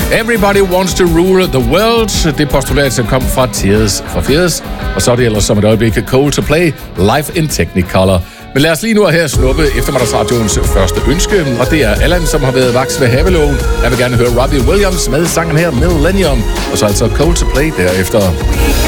Everybody Wants to Rule the World. Det postulat, som kom fra Tears for Fears. Og så er det ellers som et øjeblik Coldplay live in Technicolor. Men lad os lige nu her snuppe eftermiddagsradioens første ønske, og det er Allan, som har været vaks ved havelågen. Jeg vil gerne høre Robbie Williams med sangen her, Millennium, og så altså Coldplay derefter.